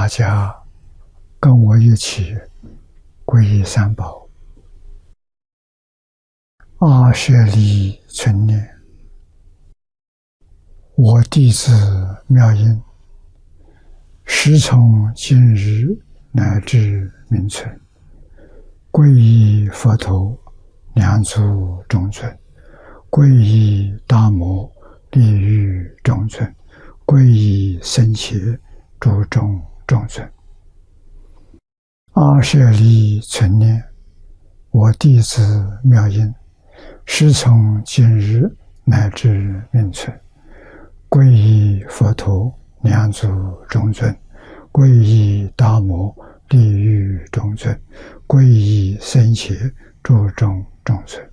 大家跟我一起皈依三宝，阿舍利存念。我弟子妙音，时从今日乃至明存，皈依佛陀，两足中尊；皈依大摩，利欲中尊；皈依僧伽，诸众中尊。阿舍利存念。我弟子妙音，时从今日乃至明存，皈依佛陀，两足中尊；皈依大摩，利欲中尊；皈依僧伽，诸众中尊。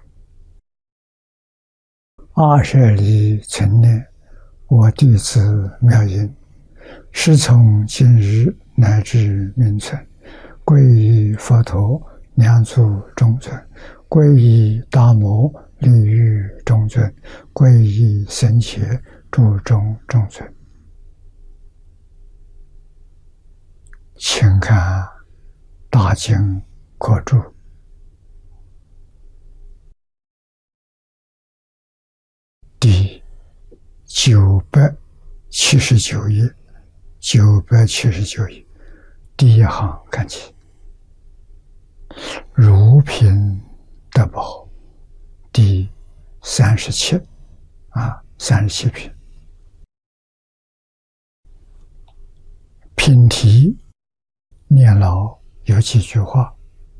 阿舍利存念。我弟子妙音，时从今日乃至明存，皈依佛陀，两足中尊；皈依大摩，利欲中尊；皈依僧伽，诸众中尊。请看大经课注第979页，979页第一行看起，如品德宝第37品。品题念老有几句话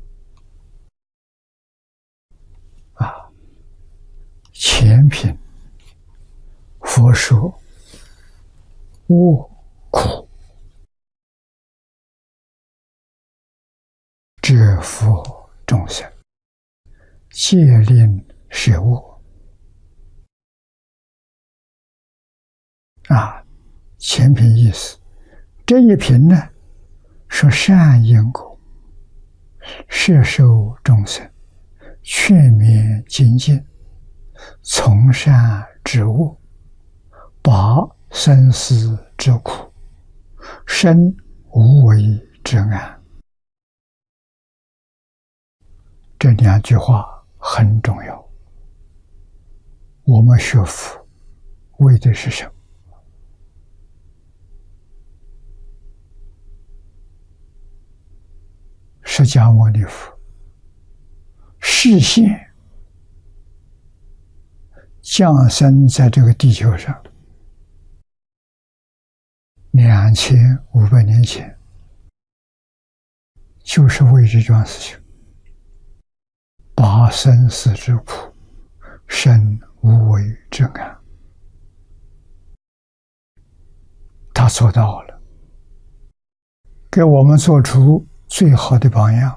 前品佛说我苦，折伏众生，戒令舍我。前品意思，这一品呢，说善因果，摄受众生，劝勉精进，从善之恶，拔生死之苦，生无为之安。这两句话很重要。我们学佛为的是什么？释迦牟尼佛示现降生在这个地球上2500年前，就是为这桩事情，拔生死之苦，生无为之安。他做到了，给我们做出最好的榜样。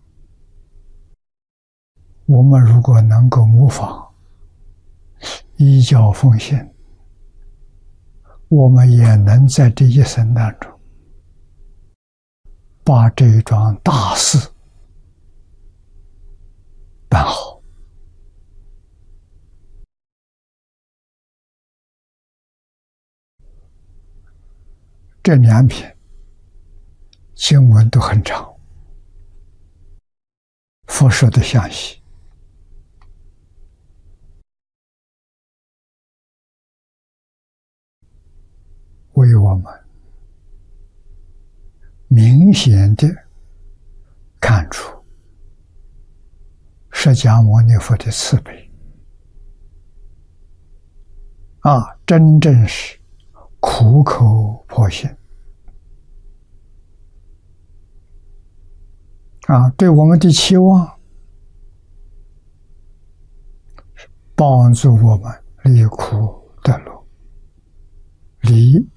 我们如果能够模仿，依教奉行，我们也能在这一生当中把这一桩大事办好。这两篇经文都很长，佛说的详细，为我们明显的看出释迦牟尼佛的慈悲真正是苦口婆心对我们的期望，帮助我们离苦得乐，离